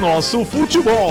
nosso futebol.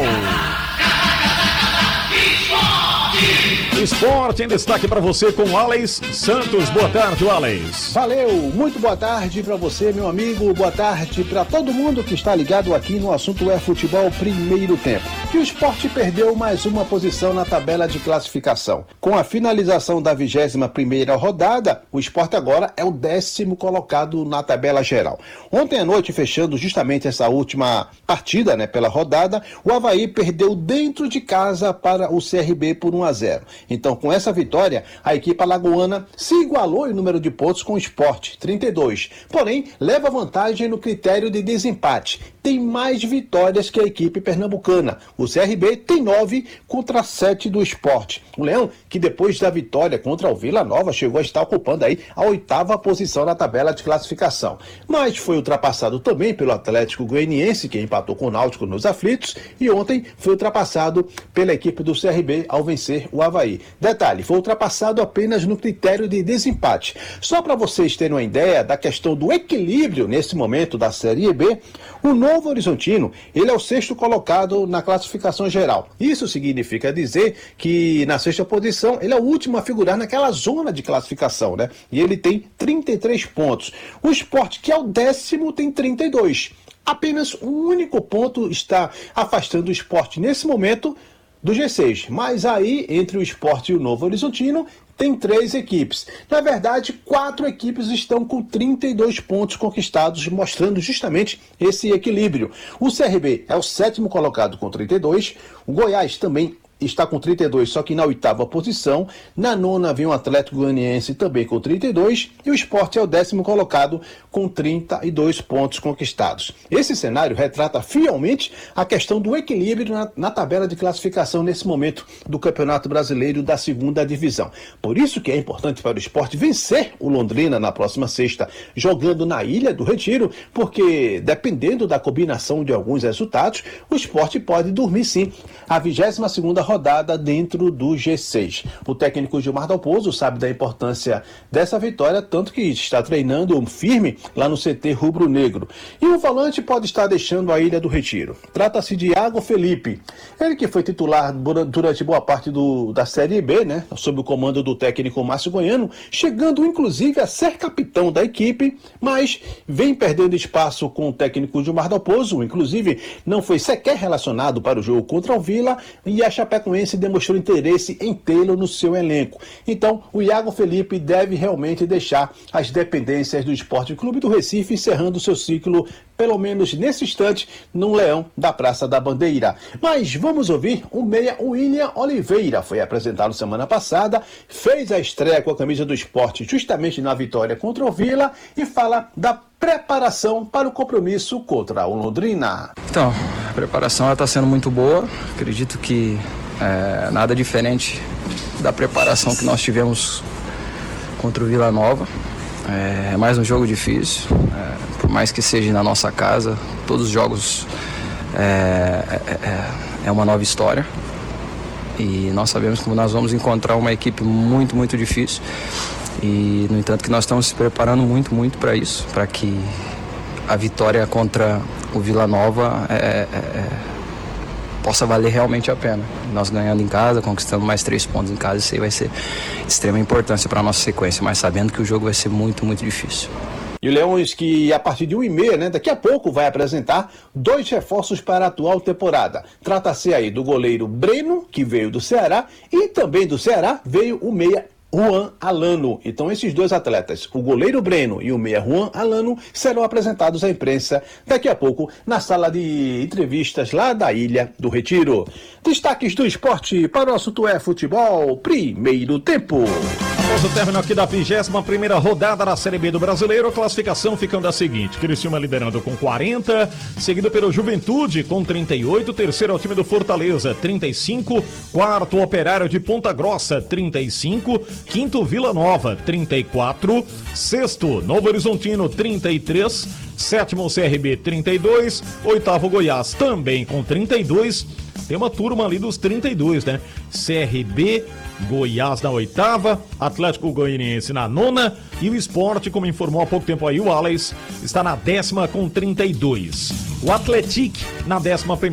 Esporte em destaque para você com o Alex Santos. Boa tarde, Alex. Valeu, muito boa tarde para você, meu amigo. Boa tarde para todo mundo que está ligado aqui no assunto é futebol primeiro tempo. E o Sport perdeu mais uma posição na tabela de classificação. Com a finalização da 21ª rodada, o Sport agora é o 10º colocado na tabela geral. Ontem à noite, fechando justamente essa última partida, pela rodada, o Avaí perdeu dentro de casa para o CRB por 1-0. Então, com essa vitória, a equipe alagoana se igualou em número de pontos com o Sport, 32. Porém, leva vantagem no critério de desempate. Tem mais vitórias que a equipe pernambucana. O CRB tem 9 contra 7 do Sport. O Leão, que depois da vitória contra o Vila Nova, chegou a estar ocupando aí a 8ª posição na tabela de classificação. Mas foi ultrapassado também pelo Atlético Goianiense, que empatou com o Náutico nos aflitos, e ontem foi ultrapassado pela equipe do CRB ao vencer o Avaí. Detalhe, foi ultrapassado apenas no critério de desempate. Só para vocês terem uma ideia da questão do equilíbrio nesse momento da Série B, o Novo Horizontino, ele é o 6º colocado na classificação geral. Isso significa dizer que na 6ª posição ele é o último a figurar naquela zona de classificação, E ele tem 33 pontos. O Sport, que é o 10º, tem 32. Apenas um único ponto está afastando o Sport nesse momento do G6, mas aí entre o Sport e o Novo Horizontino tem 3 equipes. Na verdade, 4 equipes estão com 32 pontos conquistados, mostrando justamente esse equilíbrio. O CRB é o 7º colocado com 32, o Goiás também está com 32, só que na 8ª posição. Na 9ª vem o Atlético Goianiense também com 32 e o Sport é o 10º colocado com 32 pontos conquistados. Esse cenário retrata fielmente a questão do equilíbrio na tabela de classificação nesse momento do Campeonato Brasileiro da 2ª Divisão. Por isso que é importante para o Sport vencer o Londrina na próxima sexta, jogando na Ilha do Retiro, porque dependendo da combinação de alguns resultados, o Sport pode dormir sim a 22ª rodada dentro do G6. O técnico Gilmar Dalpozo sabe da importância dessa vitória, tanto que está treinando firme lá no CT rubro-negro. E o volante pode estar deixando a Ilha do Retiro. Trata-se de Iago Felipe. Ele que foi titular durante boa parte da Série B, sob o comando do técnico Márcio Goiano, chegando inclusive a ser capitão da equipe, mas vem perdendo espaço com o técnico Gilmar Dalpozo, inclusive não foi sequer relacionado para o jogo contra o Vila, e a Chapecoense demonstrou interesse em tê-lo no seu elenco. Então, o Iago Felipe deve realmente deixar as dependências do Esporte Clube do Recife, encerrando seu ciclo, pelo menos nesse instante, no Leão da Praça da Bandeira. Mas vamos ouvir o meia William Oliveira. Foi apresentado semana passada, fez a estreia com a camisa do Sport justamente na vitória contra o Vila e fala da preparação para o compromisso contra o Londrina. Então, a preparação está sendo muito boa. Acredito que nada diferente da preparação que nós tivemos contra o Vila Nova. É mais um jogo difícil, por mais que seja na nossa casa, todos os jogos é uma nova história. E nós sabemos que nós vamos encontrar uma equipe muito, muito difícil. E, no entanto, que nós estamos se preparando muito, muito para isso, para que a vitória contra o Vila Nova possa valer realmente a pena. Nós ganhando em casa, conquistando mais 3 pontos em casa, isso aí vai ser de extrema importância para a nossa sequência, mas sabendo que o jogo vai ser muito, muito difícil. E o Leões, que a partir de 1h30, daqui a pouco vai apresentar 2 reforços para a atual temporada. Trata-se aí do goleiro Breno, que veio do Ceará, e também do Ceará veio o meia Juan Alano. Então esses 2 atletas, o goleiro Breno e o meia Juan Alano, serão apresentados à imprensa daqui a pouco na sala de entrevistas lá da Ilha do Retiro. Destaques do esporte para o assunto é futebol, primeiro tempo. Após o término aqui da 21ª rodada da Série B do Brasileiro, a classificação ficando a seguinte: Criciúma liderando com 40, seguido pelo Juventude com 38, terceiro é o time do Fortaleza, 35, quarto Operário de Ponta Grossa, 35, quinto Vila Nova, 34, sexto Novo Horizontino, 33, sétimo CRB, 32, oitavo Goiás também com 32, tem uma turma ali dos 32, CRB, Goiás na 8ª, Atlético Goianiense na 9ª e o Sport, como informou há pouco tempo aí o Alex, está na 10ª com 32. O Atlético na 11ª